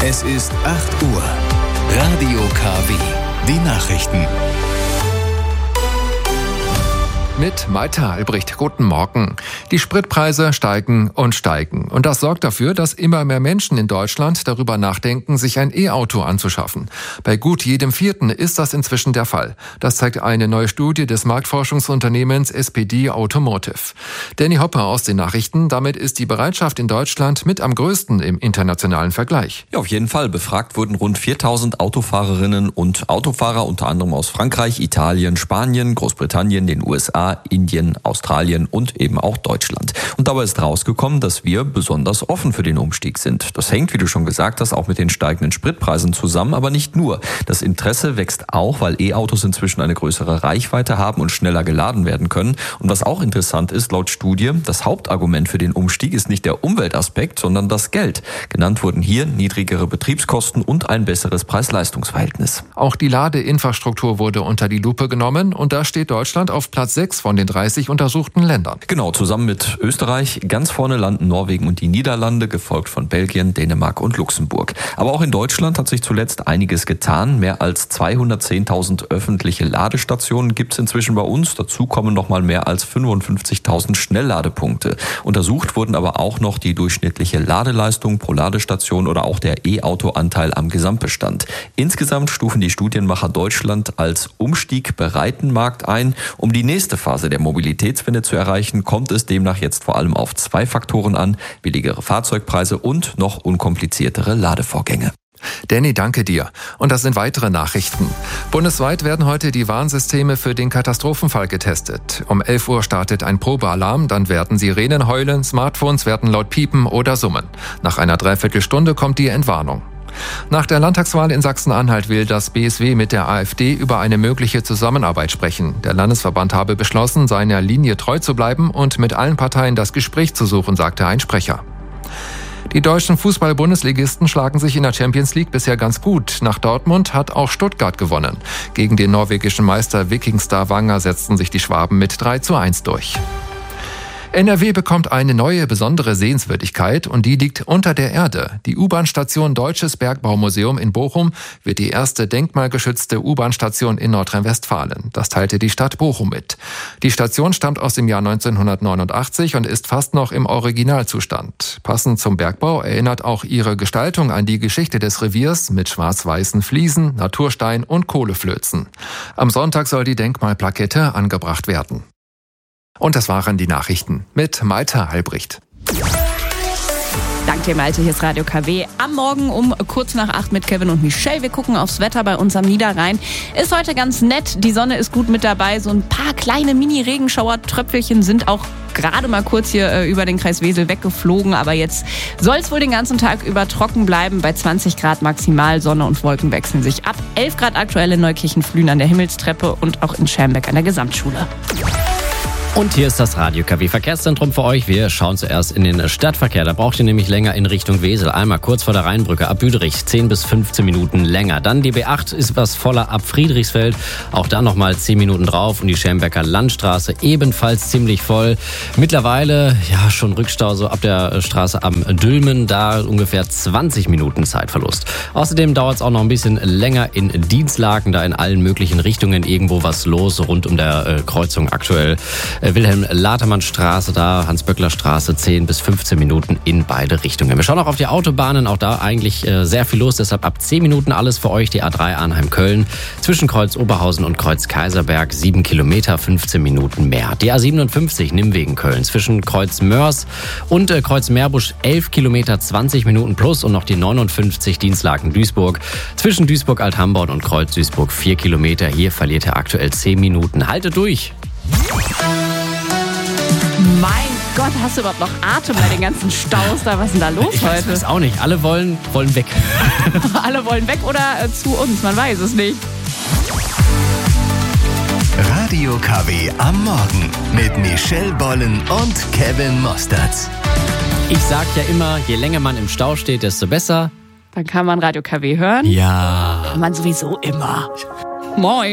Es ist 8 Uhr. Radio KW. Die Nachrichten. Mit Maita Albrecht. Guten Morgen. Die Spritpreise steigen und steigen. Und das sorgt dafür, dass immer mehr Menschen in Deutschland darüber nachdenken, sich ein E-Auto anzuschaffen. Bei gut jedem Vierten ist das inzwischen der Fall. Das zeigt eine neue Studie des Marktforschungsunternehmens SPD Automotive. Danny Hopper aus den Nachrichten. Damit ist die Bereitschaft in Deutschland mit am größten im internationalen Vergleich. Ja, auf jeden Fall. Befragt wurden rund 4000 Autofahrerinnen und Autofahrer, unter anderem aus Frankreich, Italien, Spanien, Großbritannien, den USA, Indien, Australien und eben auch Deutschland. Und dabei ist rausgekommen, dass wir besonders offen für den Umstieg sind. Das hängt, wie du schon gesagt hast, auch mit den steigenden Spritpreisen zusammen, aber nicht nur. Das Interesse wächst auch, weil E-Autos inzwischen eine größere Reichweite haben und schneller geladen werden können. Und was auch interessant ist, laut Studie, das Hauptargument für den Umstieg ist nicht der Umweltaspekt, sondern das Geld. Genannt wurden hier niedrigere Betriebskosten und ein besseres Preis-Leistungs-Verhältnis. Auch die Ladeinfrastruktur wurde unter die Lupe genommen und da steht Deutschland auf Platz 6 von den 30 untersuchten Ländern. Genau, zusammen mit Österreich. Ganz vorne landen Norwegen und die Niederlande, gefolgt von Belgien, Dänemark und Luxemburg. Aber auch in Deutschland hat sich zuletzt einiges getan. Mehr als 210.000 öffentliche Ladestationen gibt es inzwischen bei uns. Dazu kommen noch mal mehr als 55.000 Schnellladepunkte. Untersucht wurden aber auch noch die durchschnittliche Ladeleistung pro Ladestation oder auch der E-Auto-Anteil am Gesamtbestand. Insgesamt stufen die Studienmacher Deutschland als umstiegbereiten Markt ein. Um die nächste Phase der Mobilitätswende zu erreichen, kommt es demnach jetzt vor allem auf 2 Faktoren an: billigere Fahrzeugpreise und noch unkompliziertere Ladevorgänge. Danny, danke dir. Und das sind weitere Nachrichten. Bundesweit werden heute die Warnsysteme für den Katastrophenfall getestet. Um 11 Uhr startet ein Probealarm, dann werden Sirenen heulen, Smartphones werden laut piepen oder summen. Nach einer Dreiviertelstunde kommt die Entwarnung. Nach der Landtagswahl in Sachsen-Anhalt will das BSW mit der AfD über eine mögliche Zusammenarbeit sprechen. Der Landesverband habe beschlossen, seiner Linie treu zu bleiben und mit allen Parteien das Gespräch zu suchen, sagte ein Sprecher. Die deutschen Fußball-Bundesligisten schlagen sich in der Champions League bisher ganz gut. Nach Dortmund hat auch Stuttgart gewonnen. Gegen den norwegischen Meister Viking Stavanger setzten sich die Schwaben mit 3:1 durch. NRW bekommt eine neue besondere Sehenswürdigkeit und die liegt unter der Erde. Die U-Bahn-Station Deutsches Bergbaumuseum in Bochum wird die erste denkmalgeschützte U-Bahn-Station in Nordrhein-Westfalen. Das teilte die Stadt Bochum mit. Die Station stammt aus dem Jahr 1989 und ist fast noch im Originalzustand. Passend zum Bergbau erinnert auch ihre Gestaltung an die Geschichte des Reviers mit schwarz-weißen Fliesen, Naturstein und Kohleflözen. Am Sonntag soll die Denkmalplakette angebracht werden. Und das waren die Nachrichten mit Maita Albrecht. Danke dir, Malte. Hier ist Radio KW. Am Morgen um kurz nach 8 mit Kevin und Michelle. Wir gucken aufs Wetter bei uns am Niederrhein. Ist heute ganz nett. Die Sonne ist gut mit dabei. So ein paar kleine Mini-Regenschauer-Tröpfelchen sind auch gerade mal kurz hier über den Kreis Wesel weggeflogen. Aber jetzt soll es wohl den ganzen Tag über trocken bleiben. Bei 20 Grad maximal. Sonne und Wolken wechseln sich ab. 11 Grad aktuell in Neukirchen-Flühen an der Himmelstreppe und auch in Schermbeck an der Gesamtschule. Und hier ist das Radio KW Verkehrszentrum für euch. Wir schauen zuerst in den Stadtverkehr. Da braucht ihr nämlich länger in Richtung Wesel. Einmal kurz vor der Rheinbrücke ab Büderich 10 bis 15 Minuten länger. Dann die B8 ist was voller ab Friedrichsfeld. Auch da nochmal 10 Minuten drauf. Und die Schermbecker Landstraße ebenfalls ziemlich voll. Mittlerweile ja schon Rückstau so ab der Straße am Dülmen. Da ungefähr 20 Minuten Zeitverlust. Außerdem dauert es auch noch ein bisschen länger in Dienstlaken. Da in allen möglichen Richtungen irgendwo was los. Rund um der Kreuzung aktuell. Wilhelm-Latermann-Straße, da Hans-Böckler-Straße, 10 bis 15 Minuten in beide Richtungen. Wir schauen auch auf die Autobahnen, auch da eigentlich sehr viel los, deshalb ab 10 Minuten alles für euch. Die A3 Arnheim-Köln, zwischen Kreuz Oberhausen und Kreuz Kaiserberg, 7 Kilometer, 15 Minuten mehr. Die A57 Nimwegen-Köln, zwischen Kreuz Mörs und Kreuz Meerbusch, 11 Kilometer, 20 Minuten plus und noch die 59 Dienstlaken-Duisburg, zwischen Duisburg-Althamborn und Kreuz Duisburg, 4 Kilometer. Hier verliert er aktuell 10 Minuten. Haltet durch! Mein Gott, hast du überhaupt noch Atem bei den ganzen Staus da? Was ist denn da los ich heute? weiß auch nicht. Alle wollen weg. Alle wollen weg oder zu uns? Man weiß es nicht. Radio KW am Morgen mit Michelle Bollen und Kevin Mostertz. Ich sag ja immer, je länger man im Stau steht, desto besser. Dann kann man Radio KW hören. Ja. Kann man sowieso immer. Moin.